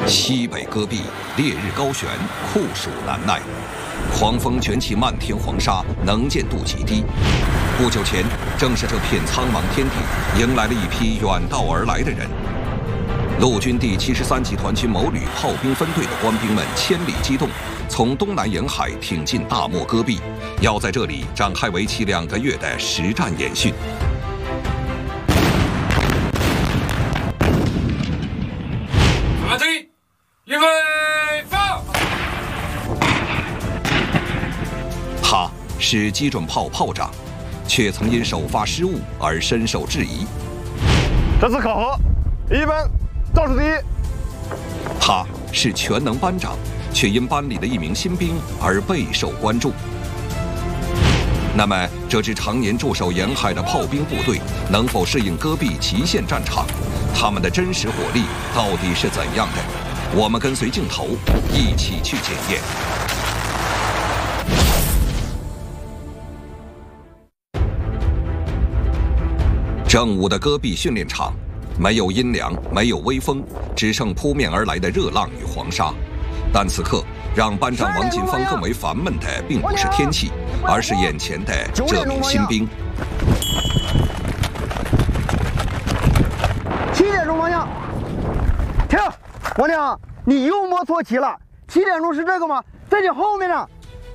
西北戈壁，烈日高悬，酷暑难耐，狂风卷起漫天黄沙，能见度极低。不久前，正是这片苍茫天地迎来了一批远道而来的人。陆军第73集团军某旅炮兵分队的官兵们千里机动，从东南沿海挺进大漠戈壁，要在这里展开为期2个月的实战演训。 马队，预备，放！ 他是基准炮炮长，却曾因首发失误而深受质疑。 这次考核，一班倒数第一。 他是全能班长，却因班里的一名新兵而备受关注。那么，这支常年驻守沿海的炮兵部队能否适应戈壁极限战场？他们的真实火力到底是怎样的？我们跟随镜头一起去检验。正午的戈壁训练场，没有阴凉，没有微风，只剩扑面而来的热浪与黄沙。但此刻，让班长王锦芳更为烦闷的，并不是天气，而是眼前的这名新兵。 7点钟方向，停！王亮，你又摸错旗了。7点钟是这个吗？在你后面呢。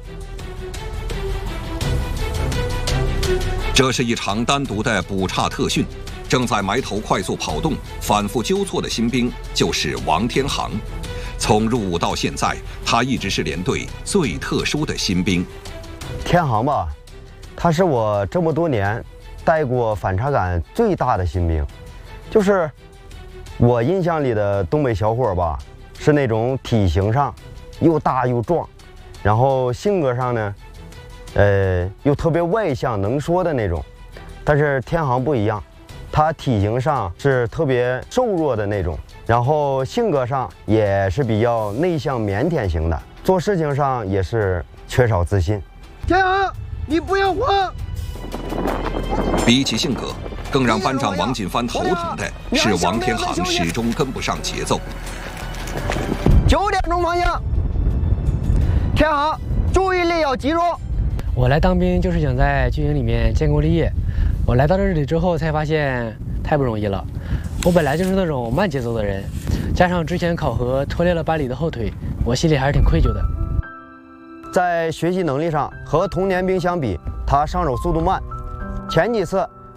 这是一场单独的补差特训，正在埋头快速跑动、反复纠错的新兵就是王天航。从入伍到现在，他一直是连队最特殊的新兵。 天航吧，他是我这么多年带过反差感最大的新兵，就是我印象里的东北小伙吧，是那种体型上又大又壮，然后性格上呢，又特别外向能说的那种。但是天航不一样，他体型上是特别瘦弱的那种，然后性格上也是比较内向腼腆型的，做事情上也是缺少自信。 天航，你不要慌。 比起性格，更让班长王锦帆头疼的是王天航始终跟不上节奏。 9点钟方向，天航，注意力要集中。 我来当兵就是想在军营里面建功立业。我来到这里之后才发现太不容易了。我本来就是那种慢节奏的人，加上之前考核拖累了班里的后腿，我心里还是挺愧疚的。 在学习能力上和同年兵相比，他上手速度慢。前几次